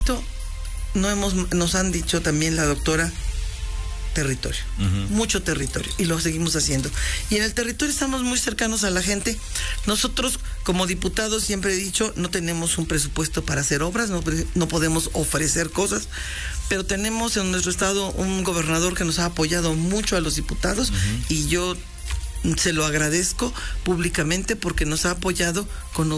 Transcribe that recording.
Nos han dicho también la doctora, territorio, mucho territorio, y lo seguimos haciendo. Y en el territorio estamos muy cercanos a la gente. Nosotros, como diputados, siempre he dicho, no tenemos un presupuesto para hacer obras, no podemos ofrecer cosas, pero tenemos en nuestro estado un gobernador que nos ha apoyado mucho a los diputados, y yo se lo agradezco públicamente porque nos ha apoyado con